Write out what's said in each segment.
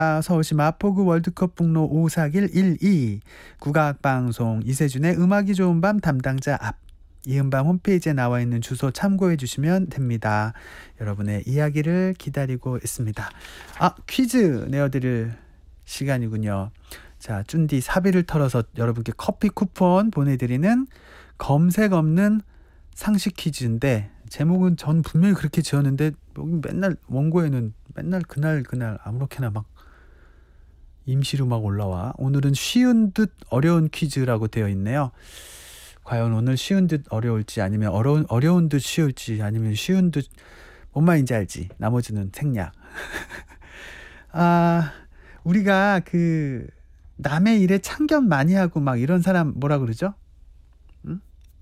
서울시 마포구 월드컵 북로 54112 국악방송 이세준의 음악이 좋은 밤 담당자 앞 이은밤 홈페이지에 나와 있는 주소 참고해 주시면 됩니다. 여러분의 이야기를 기다리고 있습니다. 퀴즈 내어드릴 시간이군요. 자, 쭌디 사비를 털어서 여러분께 커피 쿠폰 보내드리는 검색 없는 상식 퀴즈인데, 제목은 전 분명히 그렇게 지었는데 여기 맨날 원고에는 맨날 그날 아무렇게나 막 임시로 막 올라와. 오늘은 쉬운 듯 어려운 퀴즈라고 되어 있네요. 과연 오늘 쉬운 듯 어려울지, 아니면 어려운 듯 쉬울지, 아니면 쉬운 듯 뭔 말인지 알지, 나머지는 생략. 우리가 그 남의 일에 참견 많이 하고 막 이런 사람 뭐라 그러죠? 응?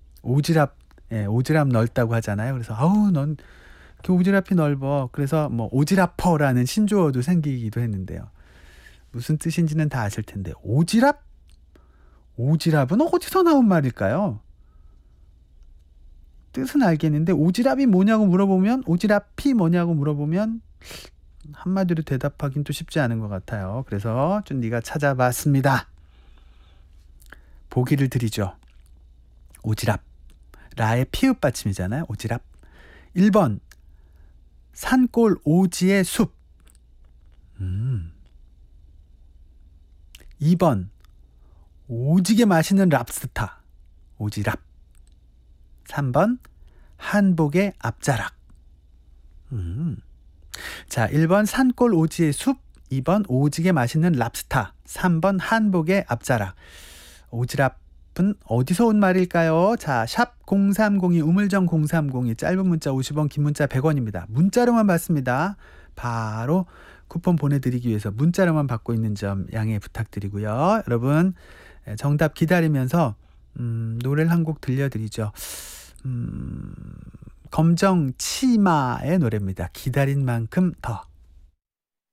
오지랖 넓다고 하잖아요. 그래서 넌 그 오지랖이 넓어. 그래서 뭐 오지랖퍼라는 신조어도 생기기도 했는데요. 무슨 뜻인지는 다 아실 텐데, 오지랖? 오지랖은 어디서 나온 말일까요? 뜻은 알겠는데 오지랖이 뭐냐고 물어보면, 오지랖이 뭐냐고 물어보면 한마디로 대답하긴 또 쉽지 않은 것 같아요. 그래서 쭌디가 찾아봤습니다. 보기를 드리죠. 오지랖, 라의 피읍 받침이잖아요. 오지랖. 1번 산골 오지의 숲. 2번 오지게 맛있는 랍스터, 오지랖. 3번 한복의 앞자락. 자, 1번 산골 오지의 숲, 2번 오지게 맛있는 랍스터, 3번 한복의 앞자락. 오지랖은 어디서 온 말일까요? 자, 샵 0302, 우물정 0302, 짧은 문자 50원, 긴 문자 100원입니다. 문자로만 받습니다. 바로 쿠폰 보내드리기 위해서 문자로만 받고 있는 점 양해 부탁드리고요. 여러분, 정답 기다리면서 노래를 한 곡 들려드리죠. 검정 치마의 노래입니다. 기다린 만큼 더.